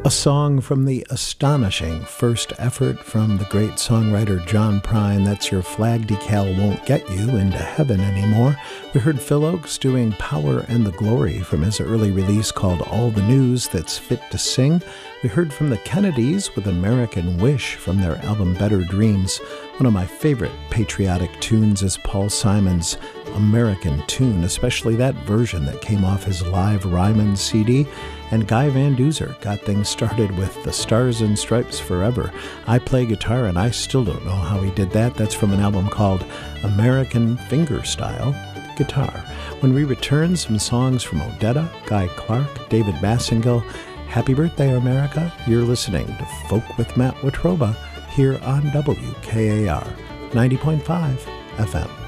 A song from the astonishing first effort from the great songwriter John Prine, That's Your Flag Decal Won't Get You Into Heaven Anymore. We heard Phil Ochs doing Power and the Glory from his early release called All the News That's Fit to Sing. We heard from the Kennedys with American Wish from their album Better Dreams. One of my favorite patriotic tunes is Paul Simon's American Tune, especially that version that came off his live Ryman CD. And Guy Van Duzer got things started with The Stars and Stripes Forever. I play guitar and I still don't know how he did that. That's from an album called American Fingerstyle Guitar. When we return, some songs from Odetta, Guy Clark, David Massengill. Happy birthday, America. You're listening to Folk with Matt Watroba here on WKAR 90.5 FM.